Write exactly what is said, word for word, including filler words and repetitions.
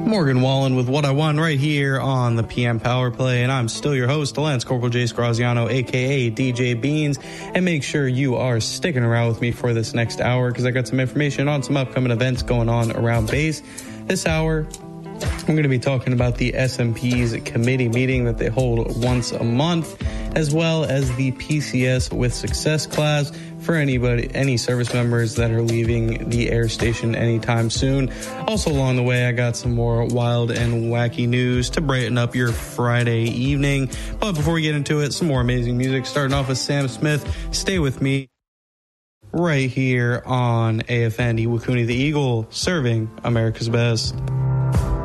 Morgan Wallen with What I Want right here on the P M Power Play, and I'm still your host, Lance Corporal Jace Graziano, a k a. D J Beans, and make sure you are sticking around with me for this next hour because I got some information on some upcoming events going on around base. This hour, I'm going to be talking about the S M P's committee meeting that they hold once a month, as well as the P C S with Success class for anybody, any service members that are leaving the air station anytime soon. Also along the way, I got some more wild and wacky news to brighten up your Friday evening. But before we get into it, some more amazing music, starting off with Sam Smith. Stay with me right here on A F N, Iwakuni the Eagle, serving America's best.